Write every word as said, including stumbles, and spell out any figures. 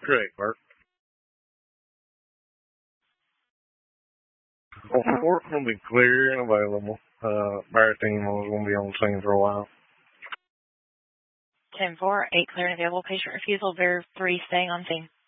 Correct, Bart. Well, four's going to be clear and available. Uh, Barrett team was going to be on the scene for a while. ten four, eight clear and available. Patient refusal, Ver three staying on scene.